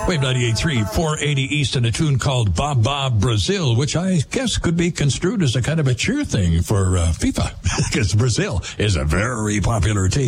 Wave 98.3, 480 East, and a tune called Baba Brazil, which I guess could be construed as a kind of a cheer thing for FIFA, because Brazil is a very popular team.